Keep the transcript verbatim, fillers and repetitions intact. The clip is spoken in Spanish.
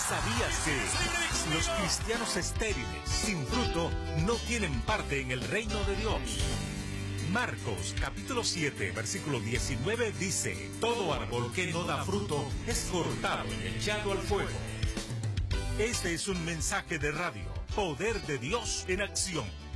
¿Sabías que los cristianos estériles, sin fruto, no tienen parte en el reino de Dios? Marcos capítulo siete, versículo diecinueve dice: todo árbol que no da fruto es cortado y echado al fuego. Este es un mensaje de radio, Poder de Dios en Acción.